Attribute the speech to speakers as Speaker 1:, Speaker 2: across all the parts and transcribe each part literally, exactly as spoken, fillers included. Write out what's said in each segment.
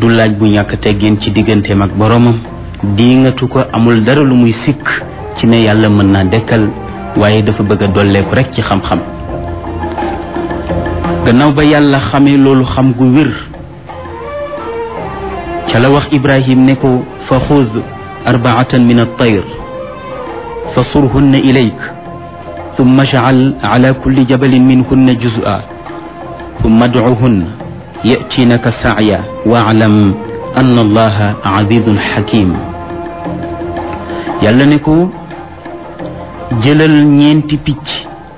Speaker 1: du laaj bu ñàkk teggin ci digganteem ak boromam diingatu ko amul dara lu muy sikk ci ne yàlla mën naa dekkal waaye dafa bëgg a dolleeku rek ci xam-xam gannaaw ba yàlla xamee loolu xam gu wér ca la wax Ibrahim ne ko fa xud arbaatan min at-tayr fa surhunna ilayk thumma ij'al ala kulli jabalin minhunna juz'an thumma ad'uhunna ya'tinaka sa'ya wa'lam anna allaha azizun hakim yàlla ne ko jëlal ñeenti picc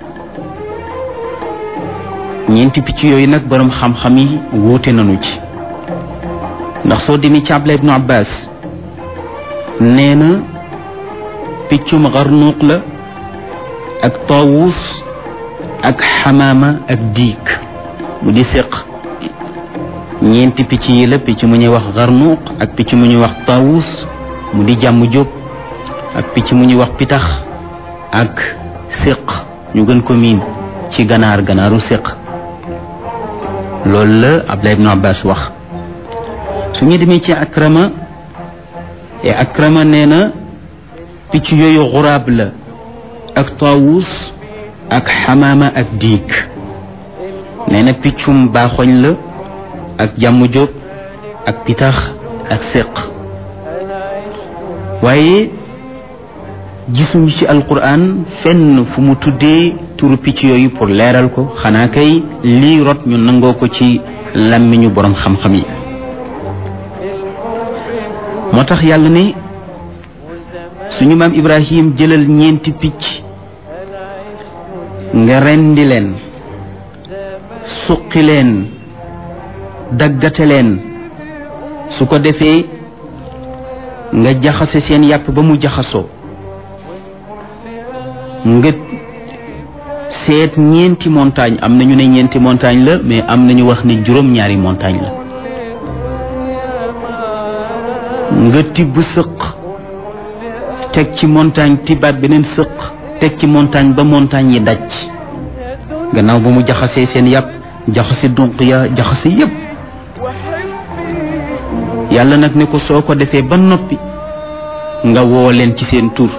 Speaker 1: ñeenti picc yooyu nag boroom xam-xam yi wuute nañu ci ndax soo demee ci Abdullah ibnu Abbas nee na piccum xarnuuq la ak taawus ak xamaama ak diig mu di séq ñeenti picc yi la picc mu ñuy wax xarnuuq ak picc mu ñuy wax taawus mu di jàmm jóob ak picc mu ñuy wax pitax ak séq ñu gën ko miin ci ganaar ganaaru séq loolu la Abdullah ibnu Abbas wax su ñu demee ci akrama e akrama nee na picc yooyu xuraab la ak taawus ak xamaama ak diig nee na piccum baaxoñ la ak jàmm jóob ak pitax ak séq waaye gisuñu ci alquran fenn fu mu tuddee turu picc yooyu pour leeral ko xanaa kay lii rot ñu nangoo ko ci làmmiñu boroom xam-xam yi moo tax yàlla ne suñu maam Ibrahim jëlal ñeenti picc nga rendi leen suqi leen daggate leen su ko defee nga jaxase seen yàpp ba mu jaxasoo nga seet ñeenti montagne am nañu ne ñeenti montagne la mais am nañu wax ne juróom-ñaari montagne la nga tibb sëq teg ci montagne tibbaat beneen sëq teg ci montagne ba montagne yi daj gannaaw ba mu jaxasee seen yàpp jaxase dunq ya jaxase yépp yàlla nag ne ko soo ko defee ba noppi nga woo leen ci seen tur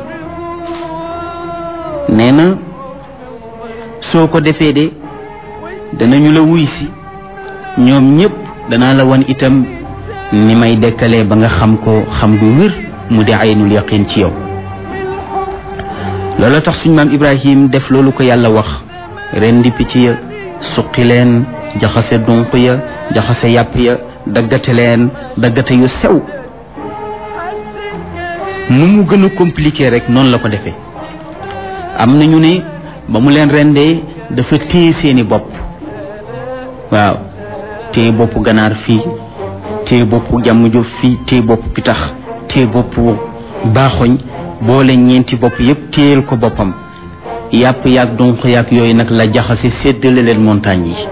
Speaker 1: nee na soo ko defee de danañu la wuy si ñoom ñépp danaa la wan itam ni may dekkalee ba nga xam ko xam gu wér mu di aynul yaqin ci yow loolu tax suñu maam Ibrahim def loolu ko yàlla wax rendi picc ya suqi leen jaxase dunq ya jaxase yàpp ya daggate leen daggate yu sew nu mu gën a compliqué rek noonu la ko defee am nañu ne ba mu leen rendee dafa téye seeni bopp waaw téye boppu ganaar fii téye boppu jàmm jóob fii téye boppu pitax téye boppu baaxoñ boole ñeenti bopp yépp téyel ko boppam yàpp yaag donq yaag yooyu nag la jaxase séddale leen montagne yi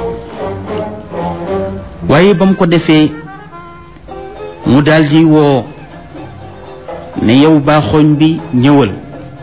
Speaker 1: waaye ba mu ko defee mu daldi woo ne yow baaxoñ bi ñëwal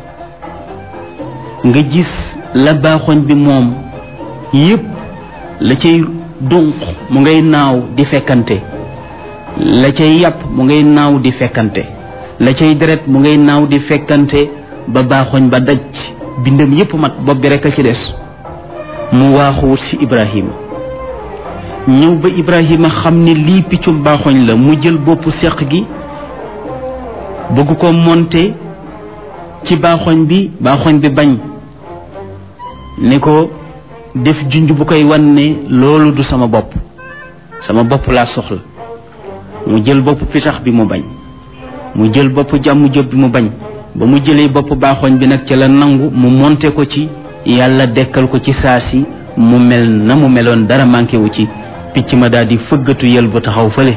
Speaker 1: nga gis la baaxoñ bi moom yépp la cay dunq mu ngay naaw di fekkante la cay yàpp mu ngay naaw di fekkante la cay deret mu ngay naaw di fekkante ba baaxoñ ba daj bindam yépp mat bopp bi rekk a ci des mu waaxuwut ci Ibrahima ñëw ba Ibrahima xam ne lii piccum baaxoñ la mu jël boppu seq gi bëgg ko monter ci baaxoñ bi baaxoñ bi bañ ne ko def junj bu koy wan ne loolu du sama bopp sama bopp laa soxla mu jël bopp pitax bi mu bañ mu jël bopp jàmm jóob bi mu bañ ba mu jëlee bopp baaxoñ bi nag ca la nangu mu monte ko ci yàlla dekkal ko ci saa si mu mel na mu meloon dara manqué wu ci picc ma daal di fëggatu yël bu taxaw fële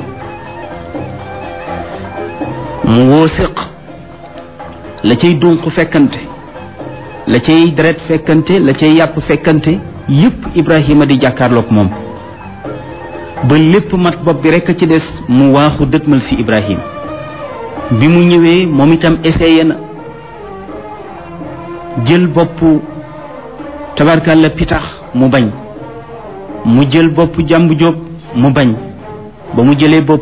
Speaker 1: mu woo séq la cay dunq fekkante la cay deret fekkante la cay yàpp fekkante yépp Ibrahima di jàkkaarloog moom ba lépp mat bopp bi rekk a ci des mu waaxu dëtmal ci Ibrahima bi mu ñëwee moom itam essayé na jël boppu tabarkalla pitax mu bañ mu jël boppu jàmbu jóob mu bañ ba mu jëlee bopp